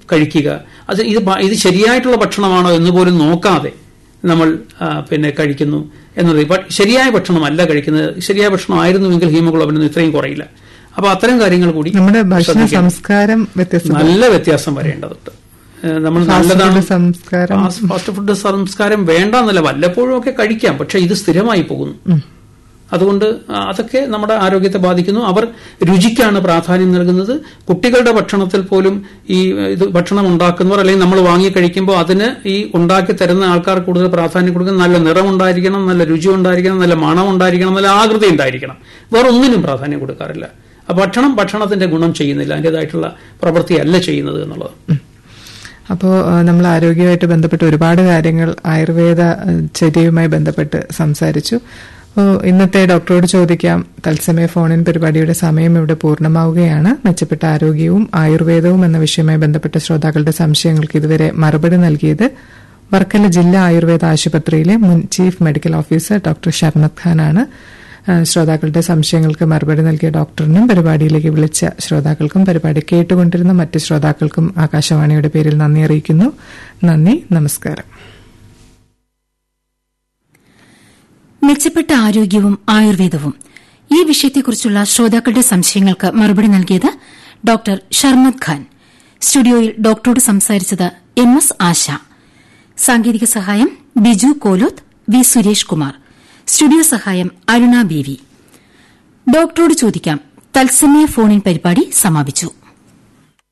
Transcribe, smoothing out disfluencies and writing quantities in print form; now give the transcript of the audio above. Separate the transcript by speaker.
Speaker 1: കഴിക്കുക. ഇത് ശരിയായിട്ടുള്ള ഭക്ഷണമാണോ എന്ന് പോലും നോക്കാതെ നമ്മൾ കഴിക്കുന്നു എന്നുള്ളത്. ശരിയായ ഭക്ഷണമല്ല കഴിക്കുന്നത്. ശരിയായ ഭക്ഷണമായിരുന്നുവെങ്കിൽ ഹീമോഗ്ലോബിൻ ഇത്രയും കുറയില്ല. അപ്പൊ അത്തരം കാര്യങ്ങൾ കൂടി
Speaker 2: നമ്മുടെ ഭക്ഷണ സംസ്കാരം
Speaker 1: നല്ല വ്യത്യാസം വരേണ്ടതുണ്ട്. നമ്മൾ നല്ലതാണ് ഫാസ്റ്റ് ഫുഡ് സംസ്കാരം വേണ്ടെന്നല്ല, വല്ലപ്പോഴും ഒക്കെ കഴിക്കാം, പക്ഷെ ഇത് സ്ഥിരമായി പോകുന്നു. അതുകൊണ്ട് അതൊക്കെ നമ്മുടെ ആരോഗ്യത്തെ ബാധിക്കുന്നു. അവർ രുചിക്കാണ് പ്രാധാന്യം നൽകുന്നത്. കുട്ടികളുടെ ഭക്ഷണത്തിൽ പോലും ഈ ഇത് ഭക്ഷണം ഉണ്ടാക്കുന്നവർ അല്ലെങ്കിൽ നമ്മൾ വാങ്ങി കഴിക്കുമ്പോൾ അതിന് ഈ ഉണ്ടാക്കി തരുന്ന ആൾക്കാർ കൂടുതൽ പ്രാധാന്യം കൊടുക്കുന്നത് നല്ല നിറം ഉണ്ടായിരിക്കണം, നല്ല രുചി ഉണ്ടായിരിക്കണം, നല്ല മണം ഉണ്ടായിരിക്കണം, നല്ല ആകൃതി ഉണ്ടായിരിക്കണം. വേറെ ഒന്നിനും പ്രാധാന്യം കൊടുക്കാറില്ല. ഭക്ഷണത്തിന്റെ ഗുണം ചെയ്യുന്നില്ല, അതിൻ്റെതായിട്ടുള്ള പ്രവൃത്തിയല്ല ചെയ്യുന്നത് എന്നുള്ളത്.
Speaker 2: അപ്പോൾ നമ്മൾ ആരോഗ്യമായിട്ട് ബന്ധപ്പെട്ട് ഒരുപാട് കാര്യങ്ങൾ ആയുർവേദ ചര്യയുമായി ബന്ധപ്പെട്ട് സംസാരിച്ചു. ഇന്നത്തെ ഡോക്ടറോട് ചോദിക്കാം തത്സമയ ഫോണിൻ പരിപാടിയുടെ സമയം ഇവിടെ പൂർണ്ണമാവുകയാണ്. മെച്ചപ്പെട്ട ആരോഗ്യവും ആയുർവേദവും എന്ന വിഷയവുമായി ബന്ധപ്പെട്ട ശ്രോതാക്കളുടെ സംശയങ്ങൾക്ക് ഇതുവരെ മറുപടി നൽകിയത് വർക്കല ജില്ലാ ആയുർവേദ ആശുപത്രിയിലെ മുൻ chief medical officer doctor Sharmat ഖാനാണ്. ശ്രോതാക്കളുടെ സംശയങ്ങൾക്ക് മറുപടി നൽകിയ ഡോക്ടറിനും പരിപാടിയിലേക്ക് വിളിച്ച ശ്രോതാക്കൾക്കും പരിപാടി കേട്ടുകൊണ്ടിരുന്ന മറ്റ് ശ്രോതാക്കൾക്കും ആകാശവാണിയുടെ പേരിൽ നന്ദി അറിയിക്കുന്നു. നന്ദി, നമസ്കാരം.
Speaker 3: മെച്ചപ്പെട്ട ആരോഗ്യവും ആയുർവേദവും ഈ വിഷയത്തെക്കുറിച്ചുള്ള ശ്രോതാക്കളുടെ സംശയങ്ങൾക്ക് മറുപടി നൽകിയത് ഡോക്ടർ ഷർമത് ഖാൻ. സ്റ്റുഡിയോയിൽ ഡോക്ടറോട് സംസാരിച്ചത് MS ആശ. സാങ്കേതിക സഹായം ബിജു കോലോത്ത്, വി സുരേഷ് കുമാർ. സ്റ്റുഡിയോ സഹായം അരുണ ബി വി. ഡോക്ടറോട് ചോദിക്കാം തത്സമയ ഫോണിൻ പരിപാടി സമാപിച്ചു.